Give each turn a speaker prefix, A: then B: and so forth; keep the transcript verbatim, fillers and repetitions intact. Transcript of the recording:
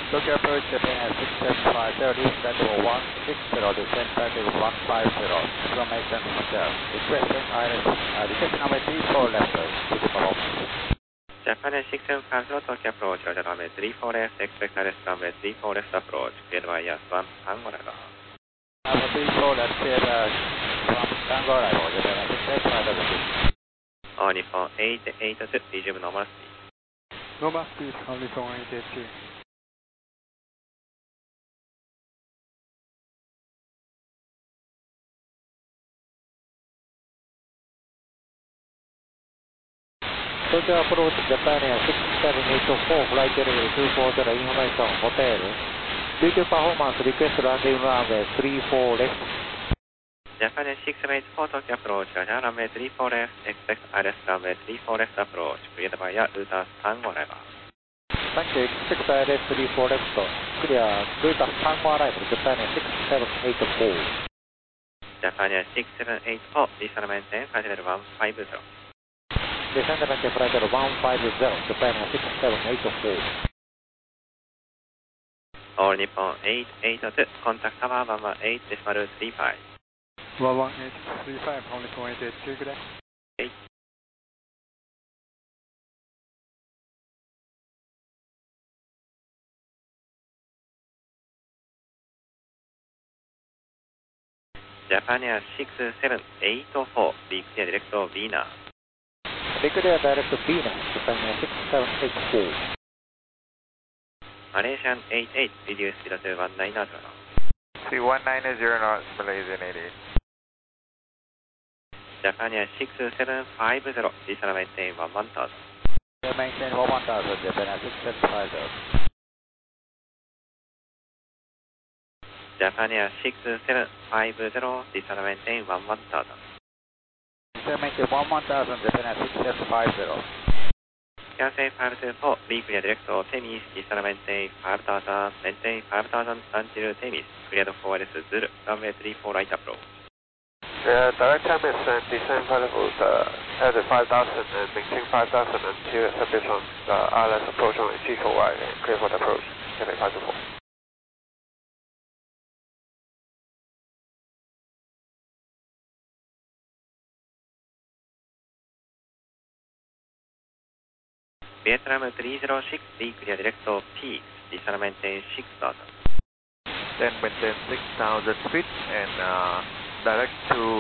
A: Tokyo approach Japan at six seven five zero, descent level one six zero, descent level one five zero, information hotel. Requesting iris, uh, request number three four left, city performance.
B: Japan six seven five zero, Tokyo approach, Roger runway three four left, expect iris runway three four left approach, cleared via Swan Tango arrival.
A: Number three four left, cleared uh, from Tango arrival, Japan at six seven five zero.
B: All Nippon eight eight two, resume normal speed.
A: Normal speed, only from eight eight two. Tokyo approach Japan Air six seven eight four, flight level two four zero, information hotel. City performance, request landing runway three four left.
B: Japan six seven eight four, Tokyo approach, Roger runway three four left, expect iris runway three four left approach, cleared via Ruta Tango arrival.
A: Thank you, expect iris three four left, clear Ruta Tango arrival, Japan Air six seven eight four.
B: Japan six seven eight four, descent maintain, flight level one five zero.
A: Descend maintain flight level one five zero, Japan Air six seven eight four.
B: All Nippon eight eight two, contact tower one one eight decimal three five.
A: one one eight three five, only from eight eight two, good day.
B: eight. Japan Air six seven eight four, declare direct Vienna.
A: Declare direct Vienna, Japan Air six seven eight four.
B: Malaysian eight eight, reduce zero two one nine knots.
A: three one nine zero knots, Malaysian eight eight.
B: Japan Air six seven five zero, descent maintain one one thousand.
A: Maintain one one thousand, Japan Air six seven five zero.
B: Japan Air six seven five zero, descent maintain one one thousand.
A: Descent maintain one one thousand, Japan Air six seven five zero.
B: Cancel five two four, reclear direct Temis, descent maintain five thousand, maintain five thousand until Temis, cleared for iris Zulu, runway three four right approach.
A: The direct Temis and descent levels uh, at five thousand and maintain five thousand until establishment uh, I L S approach on G four Y and clear for the approach, Cathay five two four.
B: Vietnam three zero six, reclear direct P, descent maintain six thousand.
A: Then maintain six thousand feet and uh, direct to